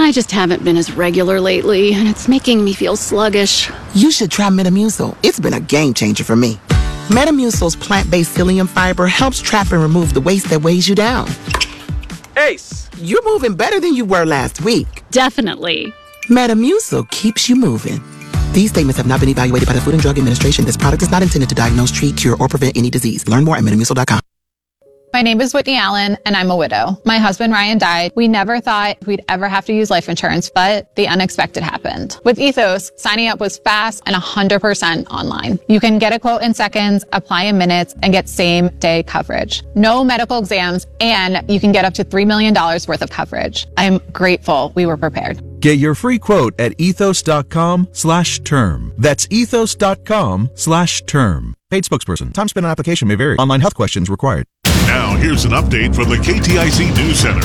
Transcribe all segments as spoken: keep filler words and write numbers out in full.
I just haven't been as regular lately, and it's making me feel sluggish. You should try Metamucil. It's been a game changer for me. Metamucil's plant-based psyllium fiber helps trap and remove the waste that weighs you down. Ace! You're moving better than you were last week. Definitely. Metamucil keeps you moving. These statements have not been evaluated by the Food and Drug Administration. This product is not intended to diagnose, treat, cure, or prevent any disease. Learn more at metamucil dot com. My name is Whitney Allen, and I'm a widow. My husband, Ryan, died. We never thought we'd ever have to use life insurance, but the unexpected happened. With Ethos, signing up was fast and one hundred percent online. You can get a quote in seconds, apply in minutes, and get same-day coverage. No medical exams, and you can get up to three million dollars worth of coverage. I'm grateful we were prepared. Get your free quote at ethos.com slash term. That's ethos.com slash term. Paid spokesperson. Time spent on application may vary. Online health questions required. Now, here's an update from the K T I C News Center.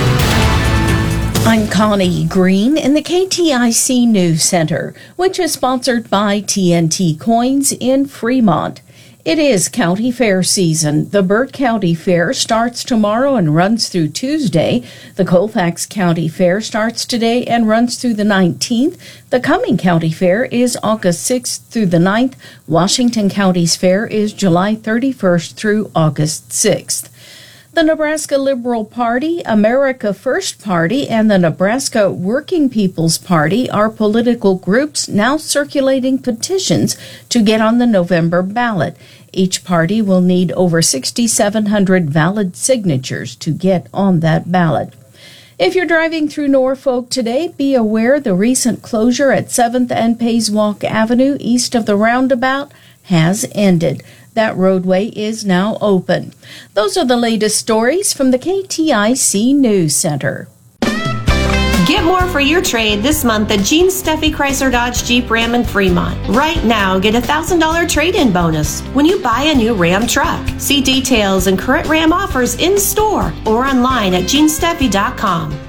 I'm Connie Green in the K T I C News Center, which is sponsored by T N T Coins in Fremont. It is county fair season. The Burt County Fair starts tomorrow and runs through Tuesday. The Colfax County Fair starts today and runs through the nineteenth. The Cumming County Fair is August sixth through the ninth. Washington County's Fair is July thirty-first through August sixth. The Nebraska Liberal Party, America First Party, and the Nebraska Working People's Party are political groups now circulating petitions to get on the November ballot. Each party will need over six thousand seven hundred valid signatures to get on that ballot. If you're driving through Norfolk today, be aware the recent closure at seventh and Payswalk Avenue east of the roundabout has ended. That roadway is now open. Those are the latest stories from the K T I C News Center. Get more for your trade this month at Gene Steffi Chrysler Dodge Jeep Ram in Fremont. Right now, get a one thousand dollars trade-in bonus when you buy a new Ram truck. See details and current Ram offers in store or online at gene steffi dot com.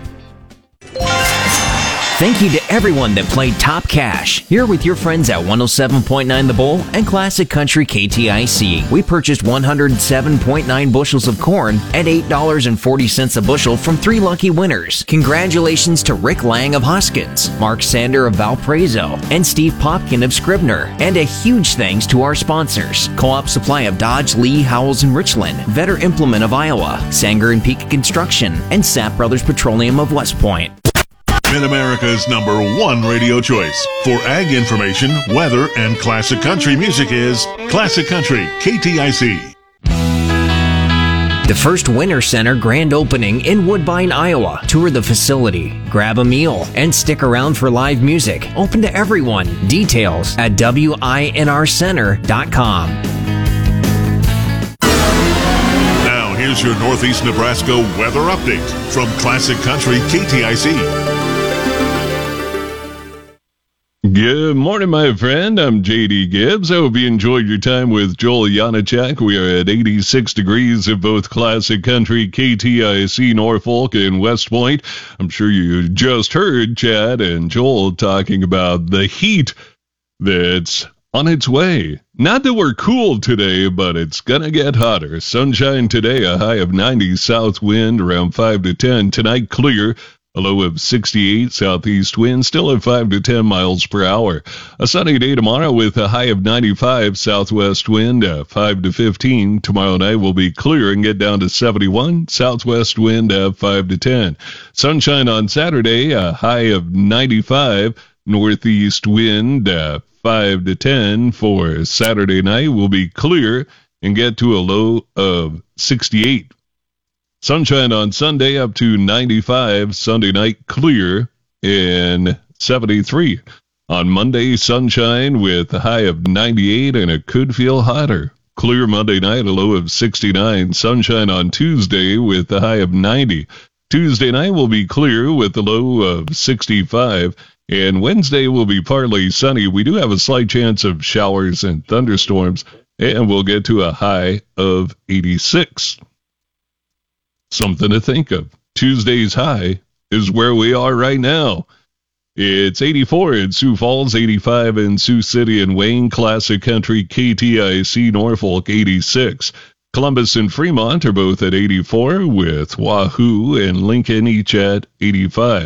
Thank you to everyone that played Top Cash. Here with your friends at one oh seven point nine The Bull and Classic Country K T I C. We purchased one hundred seven point nine bushels of corn at eight dollars and forty cents a bushel from three lucky winners. Congratulations to Rick Lang of Hoskins, Mark Sander of Valparaiso, and Steve Popkin of Scribner. And a huge thanks to our sponsors: Co-op Supply of Dodge, Lee, Howells, and Richland, Vetter Implement of Iowa, Sanger and Peak Construction, and Sapp Brothers Petroleum of West Point. Mid-America's number one radio choice for ag information, weather, and classic country music is Classic Country K T I C. The first Winter Center grand opening in Woodbine, Iowa. Tour the facility, grab a meal, and stick around for live music. Open to everyone. Details at W I N R center dot com. Now, here's your Northeast Nebraska weather update from Classic Country K T I C. Good morning, my friend. I'm J D Gibbs. I hope you enjoyed your time with Joel Janacek. We are at eighty-six degrees at both Classic Country, K T I C, Norfolk, and West Point. I'm sure you just heard Chad and Joel talking about the heat that's on its way. Not that we're cool today, but it's gonna get hotter. Sunshine today, a high of ninety, south wind around five to ten. Tonight, clear. A low of sixty-eight, southeast wind, still at five to ten miles per hour. A sunny day tomorrow with a high of ninety-five, southwest wind at five to fifteen. Tomorrow night will be clear and get down to seventy-one, southwest wind at five to ten. Sunshine on Saturday, a high of ninety-five, northeast wind at five to ten. For Saturday night will be clear and get to a low of sixty-eight. Sunshine on Sunday up to ninety-five. Sunday night clear and seventy-three. On Monday, sunshine with a high of ninety-eight, and it could feel hotter. Clear Monday night, a low of sixty-nine. Sunshine on Tuesday with a high of ninety. Tuesday night will be clear with a low of sixty-five. And Wednesday will be partly sunny. We do have a slight chance of showers and thunderstorms, and we'll get to a high of eighty-six. Something to think of. Tuesday's high is where we are right now. It's eighty-four in Sioux Falls, eighty-five in Sioux City and Wayne. Classic Country K T I C, Norfolk, eighty-six. Columbus and Fremont are both at eighty-four, with Wahoo and Lincoln each at eighty-five.